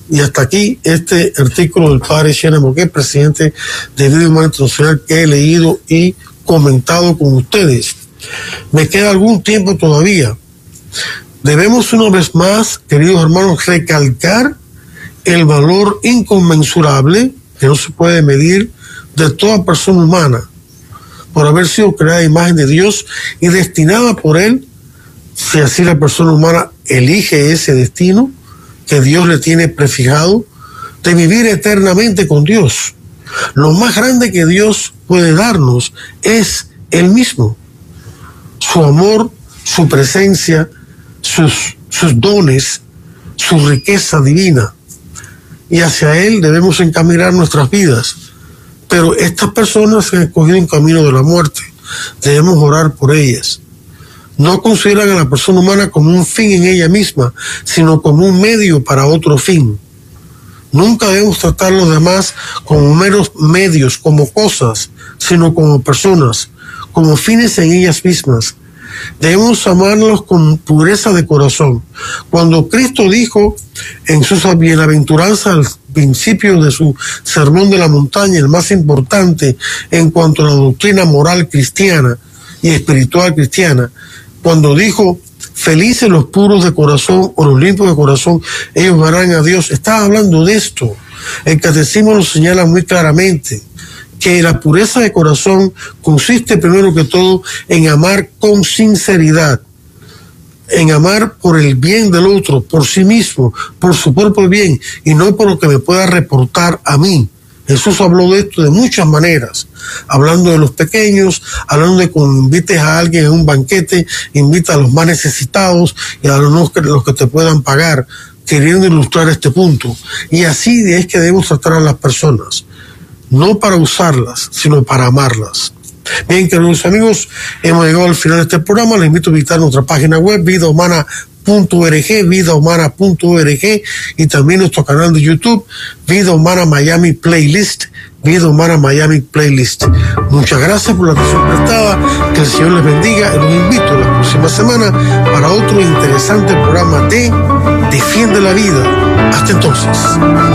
Y hasta aquí este artículo del padre Shannon Moquet, presidente de Vida Humana Internacional, que he leído y comentado con ustedes. Me queda algún tiempo todavía. Debemos una vez más, queridos hermanos, recalcar el valor inconmensurable, que no se puede medir, de toda persona humana, por haber sido creada a imagen de Dios y destinada por Él, si así la persona humana elige ese destino que Dios le tiene prefijado, de vivir eternamente con Dios. Lo más grande que Dios puede darnos es Él mismo, su amor, su presencia, sus dones, su riqueza divina. Y hacia Él debemos encaminar nuestras vidas. Pero estas personas han escogido un camino de la muerte. Debemos orar por ellas. No consideran a la persona humana como un fin en ella misma, sino como un medio para otro fin. Nunca debemos tratar a los demás como meros medios, como cosas, sino como personas, como fines en ellas mismas. Debemos amarlos con pureza de corazón. Cuando Cristo dijo en sus bienaventuranzas al principio de su sermón de la montaña, el más importante en cuanto a la doctrina moral cristiana y espiritual cristiana, cuando dijo, felices los puros de corazón o los limpios de corazón, ellos verán a Dios, estaba hablando de esto. El catecismo lo señala muy claramente, que la pureza de corazón consiste primero que todo en amar con sinceridad, en amar por el bien del otro, por sí mismo, por su propio bien, y no por lo que me pueda reportar a mí. Jesús habló de esto de muchas maneras, hablando de los pequeños, hablando de cuando invites a alguien a un banquete, invita a los más necesitados y a los que te puedan pagar, queriendo ilustrar este punto. Y así es que debemos tratar a las personas, no para usarlas, sino para amarlas. Bien, queridos amigos, hemos llegado al final de este programa. Les invito a visitar nuestra página web, vidahumana.org, vidahumana.org, y también nuestro canal de YouTube, Vida Humana Miami Playlist, Vida Humana Miami Playlist. Muchas gracias por la atención prestada, que el Señor les bendiga, y los invito la próxima semana para otro interesante programa de Defiende la Vida. Hasta entonces.